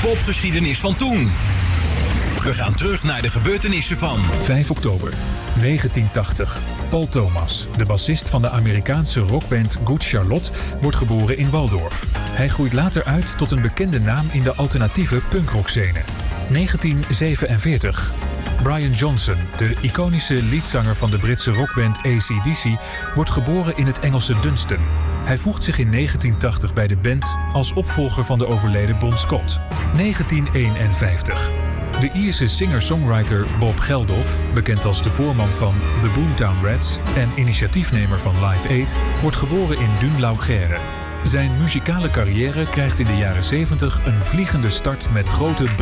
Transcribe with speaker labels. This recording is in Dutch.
Speaker 1: popgeschiedenis van toen. We gaan terug naar de gebeurtenissen van
Speaker 2: 5 oktober 1980. Paul Thomas, de bassist van de Amerikaanse rockband Good Charlotte, wordt geboren in Waldorf. Hij groeit later uit tot een bekende naam in de alternatieve punkrockscene. 1947. Brian Johnson, de iconische leadzanger van de Britse rockband AC/DC, wordt geboren in het Engelse Dunston. Hij voegt zich in 1980 bij de band als opvolger van de overleden Bon Scott. 1951. De Ierse singer-songwriter Bob Geldof, bekend als de voorman van The Boomtown Rats en initiatiefnemer van Live Aid, wordt geboren in Dun-Laughere. Zijn muzikale carrière krijgt in de jaren 70 een vliegende start met grote